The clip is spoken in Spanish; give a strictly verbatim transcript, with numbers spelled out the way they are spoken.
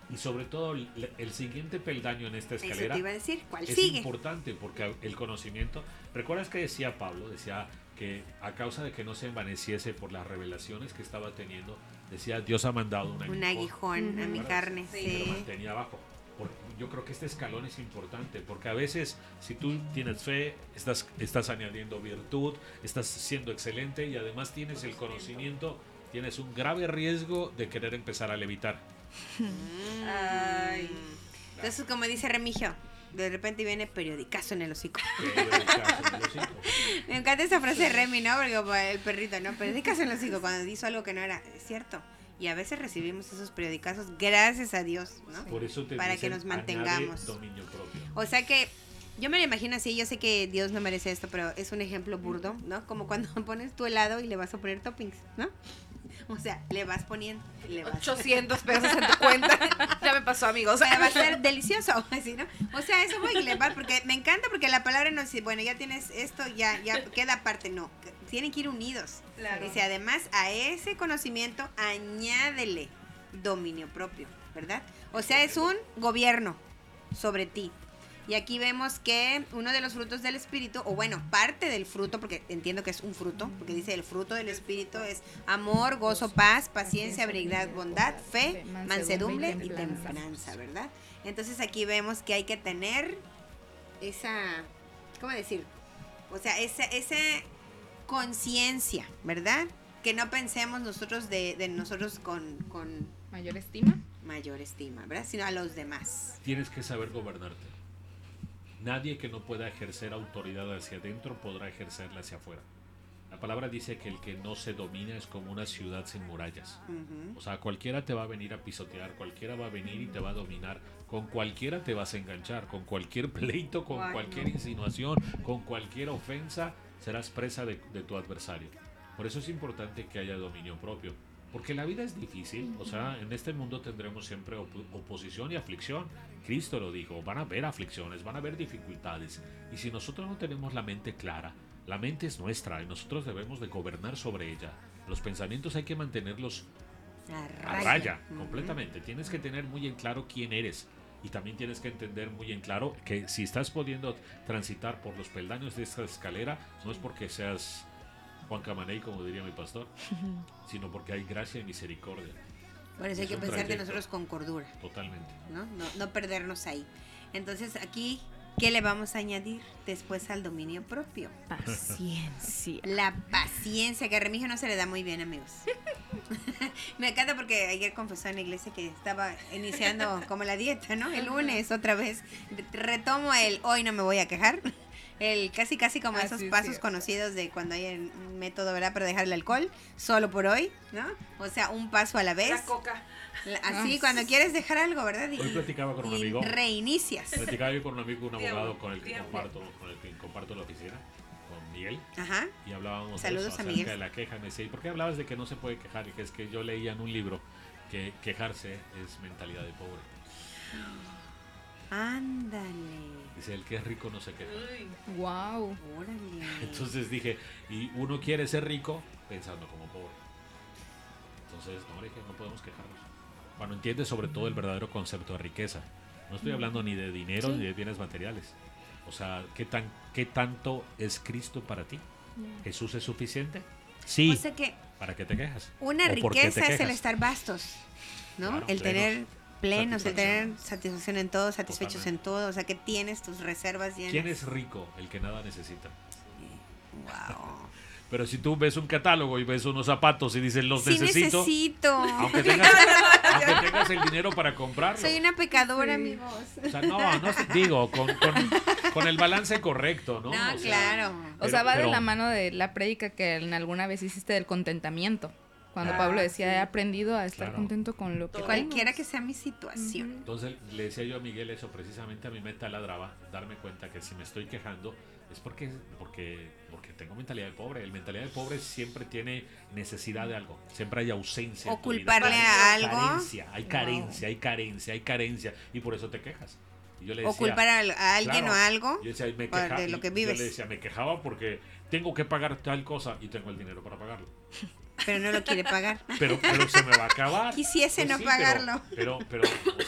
Y sobre todo el, el siguiente peldaño en esta escalera. Eso te iba a decir, ¿cuál es sigue? importante porque el conocimiento. ¿Recuerdas que decía Pablo? Decía que a causa de que no se envaneciese por las revelaciones que estaba teniendo, decía Dios ha mandado un aguijón, un aguijón uh-huh. a mi carne. Sí. Y lo mantenía abajo. Porque yo creo que este escalón es importante porque a veces si tú tienes fe, estás, estás añadiendo virtud, estás siendo excelente y además tienes el conocimiento, tienes un grave riesgo de querer empezar a levitar. Ay. Entonces, como dice Remigio, de repente viene periodicazo en el hocico. Periodicazo en el hocico. Me encanta esa frase de Remy, ¿no? Porque como el perrito, ¿no? Periodicazo en el hocico cuando hizo algo que no era cierto. Y a veces recibimos esos periodicazos, gracias a Dios, ¿no? Por eso te para que nos mantengamos. Dominio propio. O sea que yo me lo imagino así, yo sé que Dios no merece esto, pero es un ejemplo burdo, ¿no? Como cuando pones tu helado y le vas a poner toppings, ¿no? O sea, le vas poniendo. Le vas ochocientos pesos en tu cuenta. Ya me pasó, amigos. Pero va a ser delicioso, así, ¿no? O sea, eso voy y le vas, porque me encanta porque la palabra no dice, bueno, ya tienes esto, ya ya queda aparte, no. Tienen que ir unidos. Claro. Dice, además, a ese conocimiento añádele dominio propio, ¿verdad? O sea, es un gobierno sobre ti. Y aquí vemos que uno de los frutos del Espíritu, o bueno, parte del fruto, porque entiendo que es un fruto, porque dice el fruto del Espíritu es amor, gozo, paz, paciencia, habilidad, bondad, fe, mansedumbre y templanza, ¿verdad? Entonces aquí vemos que hay que tener esa, ¿cómo decir? O sea, esa, esa conciencia, ¿verdad? Que no pensemos nosotros de, de nosotros con, con mayor estima. Mayor estima, ¿verdad? Sino a los demás. Tienes que saber gobernarte. Nadie que no pueda ejercer autoridad hacia adentro podrá ejercerla hacia afuera. La palabra dice que el que no se domina es como una ciudad sin murallas. Uh-huh. O sea, cualquiera te va a venir a pisotear, cualquiera va a venir y te va a dominar. Con cualquiera te vas a enganchar, con cualquier pleito, con Ay, cualquier no. insinuación, con cualquier ofensa, serás presa de, de tu adversario. Por eso es importante que haya dominio propio. Porque la vida es difícil, o sea, en este mundo tendremos siempre op- oposición y aflicción. Cristo lo dijo, van a haber aflicciones, van a haber dificultades. Y si nosotros no tenemos la mente clara, la mente es nuestra y nosotros debemos de gobernar sobre ella. Los pensamientos hay que mantenerlos a raya, a raya uh-huh. completamente. Tienes que tener muy en claro quién eres. Y también tienes que entender muy en claro que si estás pudiendo transitar por los peldaños de esta escalera, no es porque seas Juan Camaney, como diría mi pastor, sino porque hay gracia y misericordia. Por eso hay que pensar de nosotros con cordura. Totalmente. ¿No? No, no perdernos ahí. Entonces aquí, ¿qué le vamos a añadir después al dominio propio? Paciencia. La paciencia, que a Remigio no se le da muy bien, amigos. Me encanta porque ayer confesó en la iglesia que estaba iniciando como la dieta, ¿no? El lunes otra vez. Retomo el hoy no me voy a quejar. El casi casi como ah, esos sí, pasos sí. conocidos de cuando hay un método, ¿verdad? Para dejar el alcohol, solo por hoy, ¿no? O sea, un paso a la vez. La coca. Así, ah, cuando quieres dejar algo, ¿verdad? Y, hoy platicaba con un y amigo. Reinicias. Platicaba yo con un amigo, un abogado con el que comparto, con el que comparto la oficina, con Miguel. Ajá. Y hablábamos Saludos de eso, a acerca Miguel. de la queja. Me decía, ¿y por qué hablabas de que no se puede quejar? Y que es que yo leía en un libro que quejarse es mentalidad de pobre. Ándale. Dice, el que es rico no se queja. Wow. Órale. Entonces dije, y uno quiere ser rico pensando como pobre. Entonces, no, dije, no podemos quejarnos. Cuando entiendes sobre todo el verdadero concepto de riqueza. No estoy hablando ni de dinero sí. ni de bienes materiales. O sea, ¿qué, tan, ¿qué tanto es Cristo para ti? Yeah. ¿Jesús es suficiente? Sí. O sea que ¿para qué te quejas? Una riqueza es el estar vastos, ¿no? Claro, el plenos. tener plenos, el tener satisfacción en todo, satisfechos Totalmente. en todo, o sea que tienes tus reservas llenas. ¿Quién es rico? El que nada necesita. Wow. Pero si tú ves un catálogo y ves unos zapatos y dices los sí necesito, necesito. Aunque, tengas, aunque tengas el dinero para comprarlo. Soy una pecadora, sí. amigos. O sea, no, no digo, con, con, con el balance correcto, ¿no? No, o sea, claro. O sea, va pero, de la mano de la prédica que alguna vez hiciste del contentamiento. Cuando ah, Pablo decía, sí. he aprendido a estar claro. contento con lo que cualquiera que sea mi situación. Entonces le decía yo a Miguel eso, precisamente a mí me taladraba, darme cuenta que si me estoy quejando es porque, porque, porque tengo mentalidad de pobre. El mentalidad de pobre siempre tiene necesidad de algo, siempre hay ausencia. O culparle a algo. Carencia, hay carencia, no. hay carencia, hay carencia, y por eso te quejas. Y yo le decía, o culpar a, a alguien claro, o algo yo decía, me queja, de lo que vives. Yo le decía, me quejaba porque tengo que pagar tal cosa y tengo el dinero para pagarlo. Pero no lo quiere pagar. Pero, pero se me va a acabar. Quisiese pues no sí, pagarlo. Pero, pero, pero o